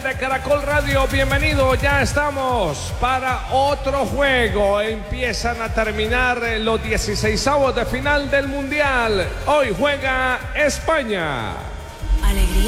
de Caracol Radio, bienvenido, ya estamos para otro juego. Empiezan a terminar los 16avos de final del Mundial. Hoy juega España. Alegría.